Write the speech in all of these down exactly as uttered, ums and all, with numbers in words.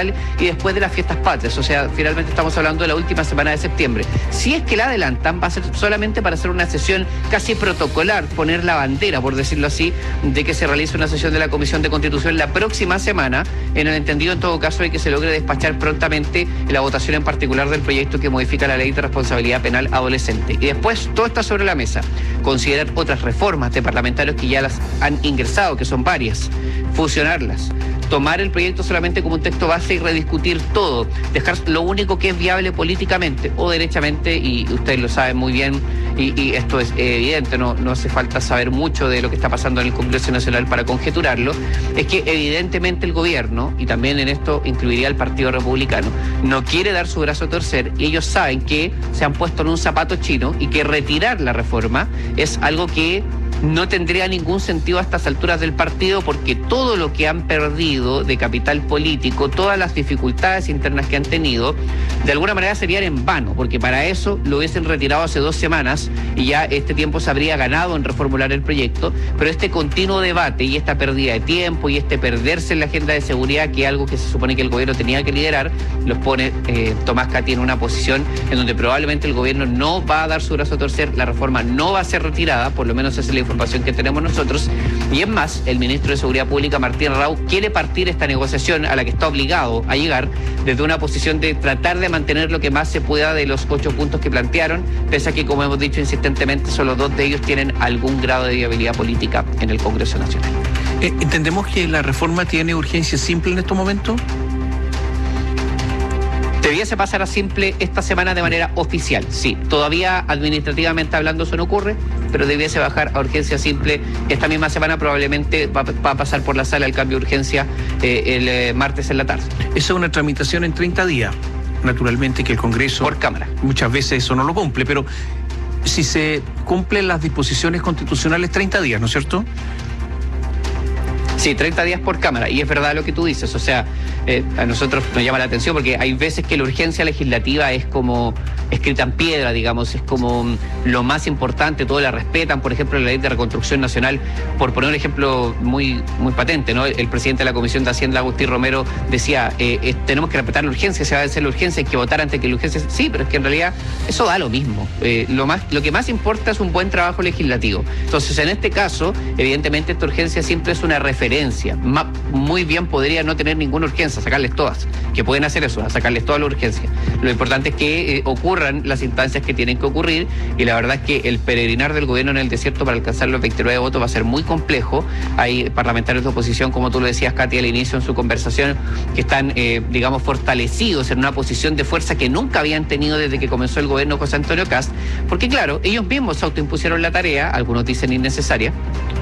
y después de las fiestas patrias, o sea, finalmente estamos hablando de la última semana de septiembre. Si es que la adelantan, va a ser solamente para hacer una sesión casi protocolar, poner la bandera, por decirlo así, de que se realice una sesión de la Comisión de Constitución la próxima semana, en el entendido en todo caso de que se logre despachar prontamente la votación en particular del proyecto que modifica la Ley de Responsabilidad Penal Adolescente. Y después todo está sobre la mesa. Considerar otras reformas de parlamentarios que ya las han ingresado, que son varias, fusionarlas, tomar el proyecto solamente como un texto base y rediscutir todo, dejar lo único que es viable políticamente o derechamente, y ustedes lo saben muy bien, y, y esto es evidente, no, no hace falta saber mucho de lo que está pasando en el Congreso Nacional para conjeturarlo, es que evidentemente el gobierno, y también en esto incluiría al Partido Republicano, no quiere dar su brazo a torcer, y ellos saben que se han puesto en un zapato chino y que retirar la reforma es algo que no tendría ningún sentido a estas alturas del partido, porque todo lo que han perdido de capital político, todas las dificultades internas que han tenido, de alguna manera serían en vano, porque para eso lo hubiesen retirado hace dos semanas y ya este tiempo se habría ganado en reformular el proyecto, pero este continuo debate y esta pérdida de tiempo y este perderse en la agenda de seguridad, que es algo que se supone que el gobierno tenía que liderar, los pone eh, Tomás Cati en una posición en donde probablemente el gobierno no va a dar su brazo a torcer, la reforma no va a ser retirada, por lo menos esa es la información que tenemos nosotros, y es más, el ministro de Seguridad Pública, Martín Rau, quiere partir esta negociación a la que está obligado a llegar desde una posición de tratar de mantener lo que más se pueda de los ocho puntos que plantearon, pese a que, como hemos dicho insistentemente, solo dos de ellos tienen algún grado de viabilidad política en el Congreso Nacional. Eh, ¿Entendemos que la reforma tiene urgencia simple en estos momentos? Debiese pasar a simple esta semana de manera oficial, sí. Todavía administrativamente hablando eso no ocurre, pero debiese bajar a urgencia simple esta misma semana. Probablemente va, va a pasar por la sala el cambio de urgencia eh, el eh, martes en la tarde. Esa es una tramitación en treinta días. Naturalmente que el Congreso... Por Cámara. Muchas veces eso no lo cumple, pero si se cumplen las disposiciones constitucionales, treinta días, ¿no es cierto? Sí, treinta días por Cámara, y es verdad lo que tú dices, o sea, eh, a nosotros nos llama la atención porque hay veces que la urgencia legislativa es como escrita en piedra, digamos, es como lo más importante, todos la respetan, por ejemplo, la Ley de Reconstrucción Nacional, por poner un ejemplo muy, muy patente, ¿no? El, el presidente de la Comisión de Hacienda, Agustín Romero, decía, eh, eh, tenemos que respetar la urgencia, se va a vencer la urgencia, hay que votar antes que la urgencia... Sí, pero es que en realidad eso da lo mismo, eh, lo, más, lo que más importa es un buen trabajo legislativo. Entonces, en este caso, evidentemente esta urgencia siempre es una referencia. Muy bien podría no tener ninguna urgencia, sacarles todas, que pueden hacer eso, sacarles toda la urgencia. Lo importante es que eh, ocurran las instancias que tienen que ocurrir, y la verdad es que el peregrinar del gobierno en el desierto para alcanzar los veintinueve votos va a ser muy complejo. Hay parlamentarios de oposición, como tú lo decías, Katy, al inicio en su conversación, que están, eh, digamos, fortalecidos en una posición de fuerza que nunca habían tenido desde que comenzó el gobierno José Antonio Kast, porque claro, ellos mismos se autoimpusieron la tarea, algunos dicen innecesaria,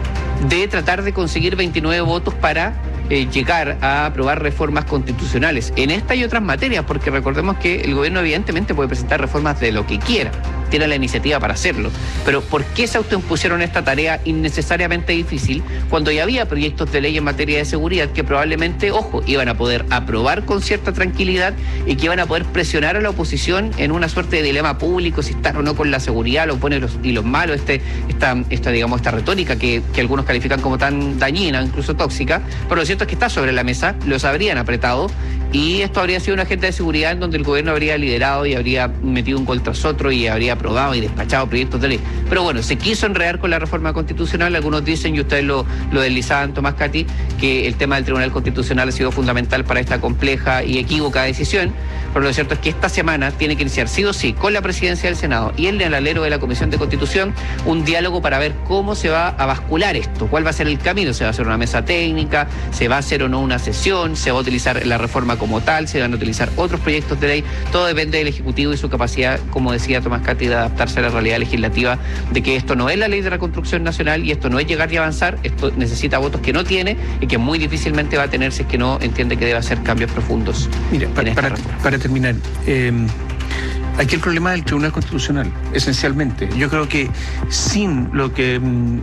de tratar de conseguir veintinueve votos para eh, llegar a aprobar reformas constitucionales en esta y otras materias, porque recordemos que el gobierno evidentemente puede presentar reformas de lo que quiera, tiene la iniciativa para hacerlo, pero ¿por qué se autoimpusieron esta tarea innecesariamente difícil cuando ya había proyectos de ley en materia de seguridad que probablemente, ojo, iban a poder aprobar con cierta tranquilidad y que iban a poder presionar a la oposición en una suerte de dilema público, si estar o no con la seguridad, los buenos y los malos, este, esta, esta, digamos, esta retórica que, que algunos califican como tan dañina, incluso tóxica, pero lo cierto es que está sobre la mesa, los habrían apretado, y esto habría sido una agenda de seguridad en donde el gobierno habría liderado y habría metido un gol tras otro y habría aprobado y despachado proyectos de ley. Pero bueno, se quiso enredar con la reforma constitucional. Algunos dicen, y ustedes lo, lo deslizaban, Tomás, Katy, que el tema del Tribunal Constitucional ha sido fundamental para esta compleja y equívoca decisión, pero lo cierto es que esta semana tiene que iniciar sí o sí con la presidencia del Senado y el alero de la Comisión de Constitución un diálogo para ver cómo se va a bascular esto, cuál va a ser el camino, se va a hacer una mesa técnica, se va a hacer o no una sesión, se va a utilizar la reforma como tal, se van a utilizar otros proyectos de ley, todo depende del Ejecutivo y su capacidad, como decía Tomás Cati, de adaptarse a la realidad legislativa, de que esto no es la Ley de Reconstrucción Nacional y esto no es llegar y avanzar, esto necesita votos que no tiene y que muy difícilmente va a tener si es que no entiende que debe hacer cambios profundos. Mira, para, para, para terminar, eh, aquí el problema del Tribunal Constitucional, esencialmente, yo creo que sin lo que...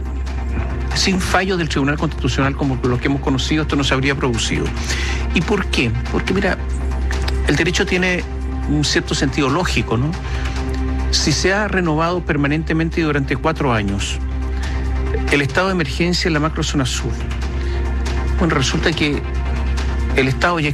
sin fallos del Tribunal Constitucional como los que hemos conocido, esto no se habría producido. ¿Y por qué? Porque, mira, el derecho tiene un cierto sentido lógico, ¿no? Si se ha renovado permanentemente durante cuatro años el estado de emergencia en la macrozona sur, bueno, resulta que el Estado ya